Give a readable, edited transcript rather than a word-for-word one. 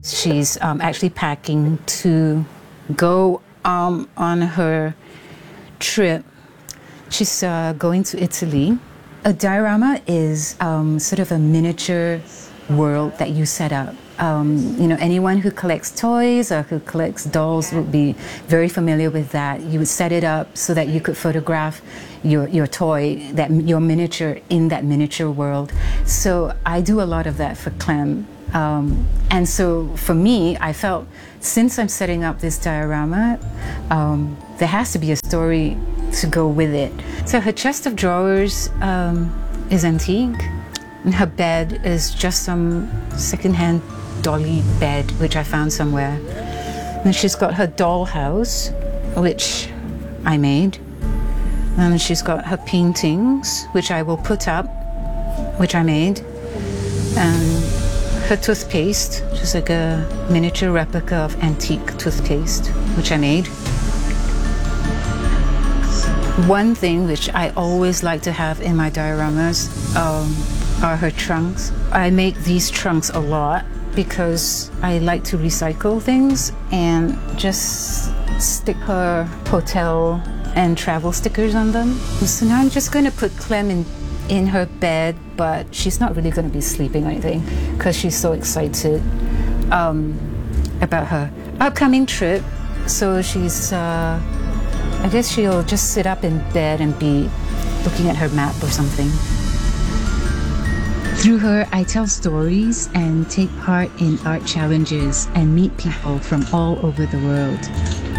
She's actually packing to go on her trip. She's going to Italy. A diorama is sort of a miniature world that you set up. Anyone who collects toys or who collects dolls would be very familiar with that. You would set it up so that you could photograph your toy, your miniature in that miniature world. So I do a lot of that for Clem. And so for me, I felt since I'm setting up this diorama, there has to be a story to go with it. So her chest of drawers is antique, and her bed is just some secondhand dolly bed which I found somewhere. And she's got her dollhouse, which I made. And she's got her paintings, which I will put up, which I made. And her toothpaste, which is like a miniature replica of antique toothpaste, which I made. One thing which I always like to have in my dioramas are her trunks. I make these trunks a lot because I like to recycle things and just stick her hotel and travel stickers on them. So now I'm just going to put Clem in her bed, but she's not really going to be sleeping or anything because she's so excited about her upcoming trip. So she's, I guess she'll just sit up in bed and be looking at her map or something. Through her, I tell stories and take part in art challenges and meet people from all over the world.